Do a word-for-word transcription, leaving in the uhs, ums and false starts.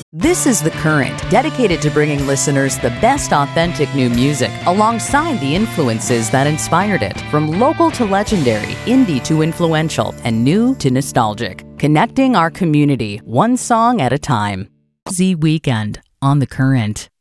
This is The Current, dedicated to bringing listeners the best authentic new music alongside the influences that inspired it. From local to legendary, indie to influential, and new to nostalgic. Connecting our community, one song at a time. Z Weekend on The Current.